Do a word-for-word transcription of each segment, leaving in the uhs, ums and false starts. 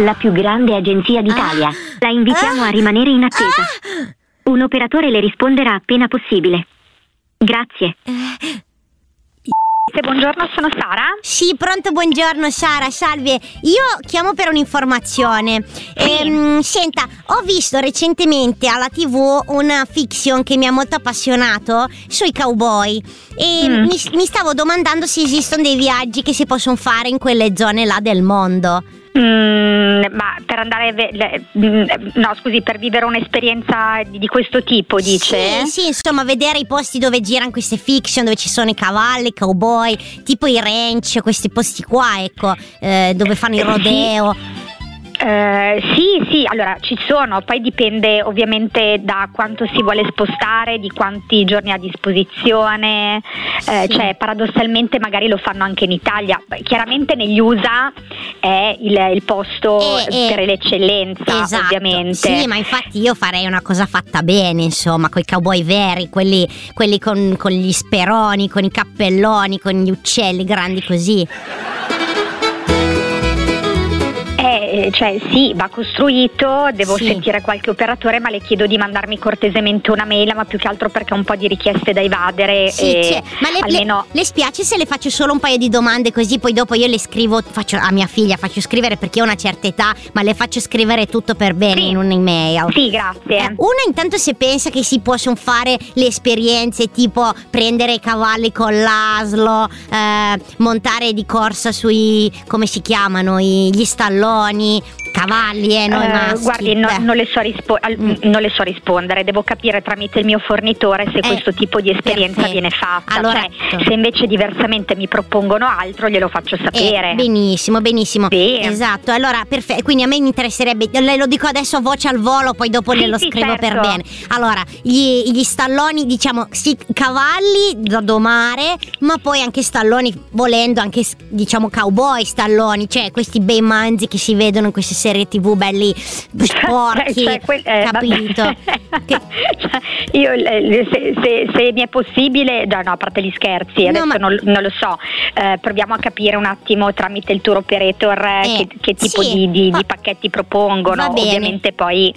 la più grande agenzia d'Italia. Ah. La invitiamo Ah. a rimanere in attesa. Ah. Un operatore le risponderà appena possibile. Grazie. Buongiorno, sono Sara. Sì, pronto, buongiorno Sara, salve. Io chiamo per un'informazione. Ehm, senta, ho visto recentemente alla tivù una fiction che mi ha molto appassionato sui cowboy e Mm. mi, mi stavo domandando se esistono dei viaggi che si possono fare in quelle zone là del mondo. Mm, ma per andare ve- le- mm, no scusi per vivere un'esperienza di, di questo tipo, dice? Sì, sì, insomma, vedere i posti dove girano queste fiction, dove ci sono i cavalli, i cowboy, tipo i ranch, questi posti qua, ecco, eh, dove fanno il rodeo. Eh, sì, sì, allora ci sono, poi dipende ovviamente da quanto si vuole spostare, di quanti giorni a disposizione, eh, Sì. cioè paradossalmente magari lo fanno anche in Italia. Chiaramente negli U S A è il, il posto Eh, eh. per l'eccellenza, Esatto. ovviamente. Sì, ma infatti io farei una cosa fatta bene, insomma, coi cowboy veri, quelli, quelli con, con gli speroni, con i cappelloni, con gli uccelli grandi così. Eh, cioè sì, va costruito, devo Sì. sentire qualche operatore, ma le chiedo di mandarmi cortesemente una mail, ma più che altro perché ho un po' di richieste da evadere. Sì, e cioè, ma le, almeno le, le spiace se le faccio solo un paio di domande così poi dopo io le scrivo, faccio a mia figlia, faccio scrivere perché ho una certa età, ma le faccio scrivere tutto per bene Sì. in un'email. Sì, grazie. Eh, Una intanto se pensa che si possono fare le esperienze tipo prendere i cavalli con l'aslo, eh, montare di corsa sui, come si chiamano, i- gli stalloni, cavalli, eh, noi Eh, maschi. guardi, no- Beh. non, le so rispo- al- Mm. non le so rispondere, devo capire tramite il mio fornitore se Eh, questo tipo di esperienza perfetto. viene fatta. Allora, Cioè, se invece diversamente mi propongono altro, glielo faccio sapere. Eh, benissimo, benissimo. Sì. Esatto, allora perfetto. Quindi a me mi interesserebbe, le lo dico adesso a voce al volo, poi dopo Sì, glielo sì, scrivo certo. per bene. Allora, gli, gli stalloni, diciamo, sì, cavalli da domare, ma poi anche stalloni, volendo, anche diciamo cowboy stalloni, cioè questi bei manzi che si vedono in queste serie tivù belli sporchi, Cioè, quel- eh, capito? vabbè. Che- Cioè, io eh, se, se- se mi è possibile, no, no, a parte gli scherzi, No, adesso ma- non, non lo so, eh, proviamo a capire un attimo tramite il tour operator eh, Eh, che, che tipo sì. di, di- Va- di pacchetti propongono. va bene. Ovviamente poi,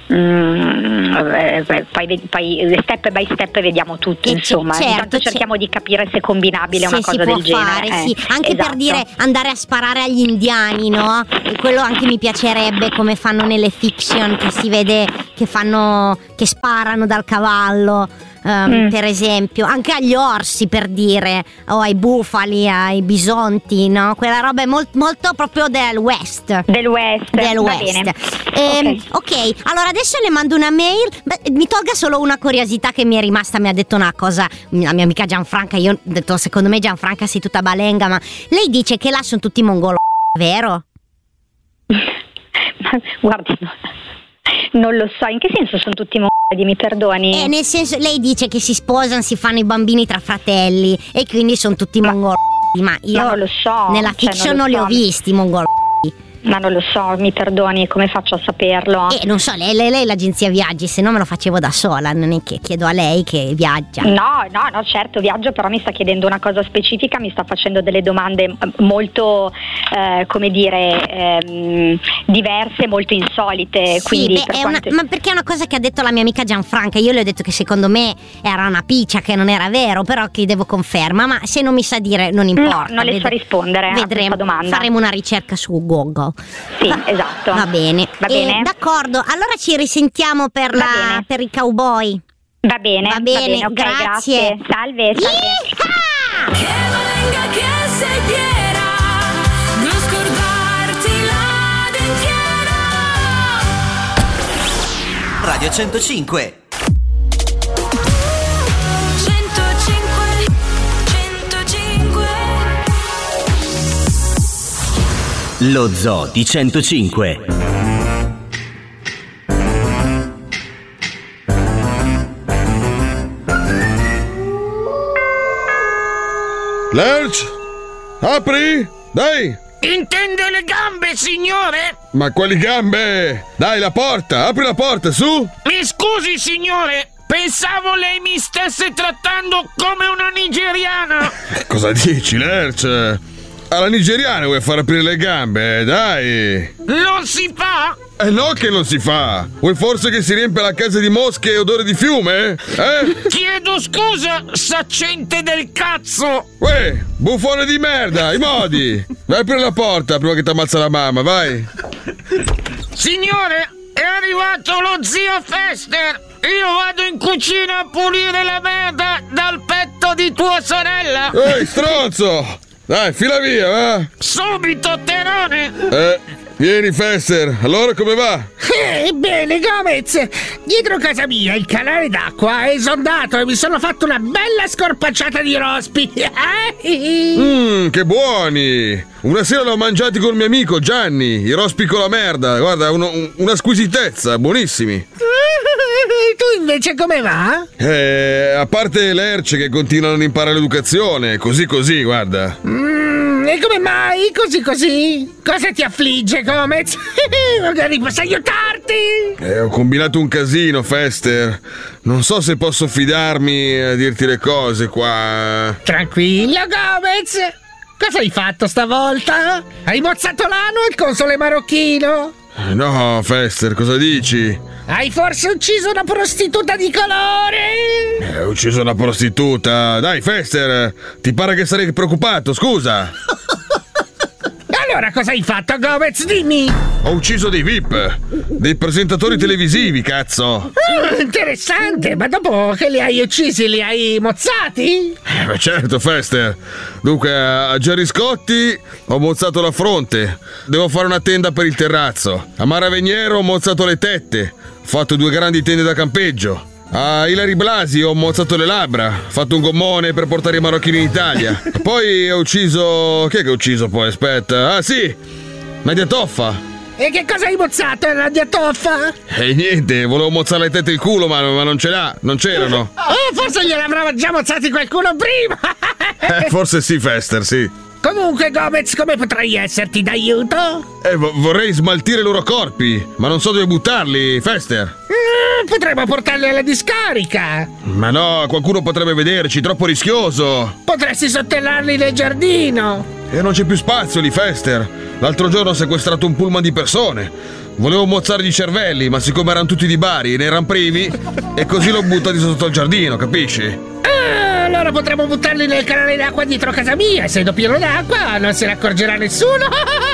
mm, eh, poi, ve- poi step by step vediamo tutto, Eh, insomma. certo, Intanto c'è- cerchiamo di capire se è combinabile Se una si cosa può del genere. fare, eh. sì. Anche per Esatto. dire andare a sparare agli indiani, no? E quello anche mi piacerebbe, come fanno nelle fiction, che si vede che fanno, che sparano dal cavallo, ehm, Mm. per esempio, anche agli orsi, per dire, o ai bufali, ai bisonti, no? Quella roba è molt- molto proprio del West. Del West. Del va West. bene. Ehm, Ok. ok, allora adesso le mando una mail. Beh, mi tolga solo una curiosità che mi è rimasta. Mi ha detto una cosa la mia amica Gianfranca. Io ho detto, secondo me Gianfranca sei tutta balenga, ma lei dice che là sono tutti mongolo, vero? Ma guardi, no, non lo so, in che senso sono tutti m***i, mi perdoni? Eh, nel senso, lei dice che si sposano, si fanno i bambini tra fratelli e quindi sono tutti Ma- mongolo. Ma io ma non lo so, nella cioè, fiction non non, lo li ho so. visti mongolo. Ma non lo so, mi perdoni, come faccio a saperlo? Eh, non so, lei, lei, lei è l'agenzia viaggi, se no me lo facevo da sola, non è che chiedo a lei che viaggia. No, no, no, certo, viaggio, però mi sta chiedendo una cosa specifica, mi sta facendo delle domande eh, molto, eh, come dire, ehm, diverse, molto insolite. Sì, Quindi beh, per è quanto- una- ma perché è una cosa che ha detto la mia amica Gianfranca. Io le ho detto che secondo me era una piccia, che non era vero, però chiedevo conferma. Ma se non mi sa dire, non importa. no, non le so ved- rispondere a vedremo, questa domanda. faremo una ricerca su Google. Sì, Va- esatto. Va bene. Va Eh, bene? d'accordo, allora ci risentiamo per, Va la, bene. per i cowboy. Va bene, Va bene, ok, grazie. Salve, salve. Yeehaw! Che venga che sei fiera, non scordarti la dentiera. Radio centocinque. centocinque, centocinque. Lo Zoo di centocinque. Lerch, apri, dai. Intende le gambe, signore? Ma quali gambe? Dai, la porta, apri la porta, su. Mi scusi, signore. Pensavo lei mi stesse trattando come una nigeriana. Cosa dici, Lerch? Alla nigeriana vuoi far aprire le gambe, eh, dai! Non si fa? Eh no che non si fa! Vuoi forse che si riempia la casa di mosche e odore di fiume? Eh? Chiedo scusa, saccente del cazzo! Uè, buffone di merda, i modi! Vai a aprire la porta prima che ti ammazza la mamma, vai! Signore, è arrivato lo zio Fester! Io vado in cucina a pulire la merda dal petto di tua sorella! Ehi, stronzo! Dai, fila via, va! Subito, Terone! Eh, vieni Fester, allora come va? Eh, bene, Gomez! Dietro casa mia il canale d'acqua è esondato e mi sono fatto una bella scorpacciata di rospi! Mmm, che buoni! Una sera l'ho mangiati col mio amico Gianni, i rospi con la merda, guarda, uno, una squisitezza, buonissimi! Tu invece come va? Eh, a parte l'erce che continuano a non imparare l'educazione, così così, guarda. Mm, e come mai? Così così? Cosa ti affligge, Gomez? Magari posso aiutarti? Eh, ho combinato un casino, Fester. Non so se posso fidarmi a dirti le cose qua. Tranquillo, Gomez. Cosa hai fatto stavolta? Hai mozzato l'ano al console marocchino? Eh, no, Fester, cosa dici? Hai forse ucciso una prostituta di colore? Eh, ho ucciso una prostituta. Dai, Fester, ti pare che sarei preoccupato, scusa. Allora cosa hai fatto, Gomez? Dimmi. Ho ucciso dei V I P, dei presentatori televisivi, cazzo. Ah, interessante, ma dopo che li hai uccisi li hai mozzati? Eh, beh, certo, Fester. Dunque, a Gerry Scotti ho mozzato la fronte. Devo fare una tenda per il terrazzo. A Mara Veniero ho mozzato le tette. Ho fatto due grandi tende da campeggio. A Ilari Blasi ho mozzato le labbra. Ho fatto un gommone per portare i marocchini in Italia. Poi ho ucciso... Chi è che ho ucciso poi? Aspetta. Ah, sì! Nadia Toffa. E che cosa hai mozzato, Nadia Toffa? E niente, volevo mozzare le tette e il culo, ma, ma non ce l'ha, non c'erano. Oh, forse gliel'avrà già mozzati qualcuno prima. Eh, forse sì, Fester, sì. Comunque, Gomez, come potrei esserti d'aiuto? Eh, vo- vorrei smaltire i loro corpi, ma non so dove buttarli, Fester. Mm, potremmo portarli alla discarica. Ma no, qualcuno potrebbe vederci, troppo rischioso. Potresti sotterrarli nel giardino. E non c'è più spazio lì, Fester. L'altro giorno ho sequestrato un pullman di persone. Volevo mozzare i cervelli, ma siccome erano tutti di Bari e ne erano privi, e così l'ho buttati sotto il giardino, capisci? Ah, allora potremmo buttarli nel canale d'acqua dietro casa mia. Essendo pieno d'acqua, non se ne accorgerà nessuno.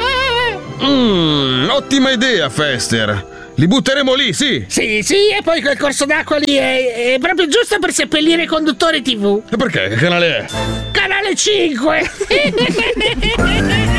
Mmm, ottima idea, Fester. Li butteremo lì, sì. Sì, sì, e poi quel corso d'acqua lì è, è proprio giusto per seppellire conduttore tivù. E perché? Che canale è? Canale cinque.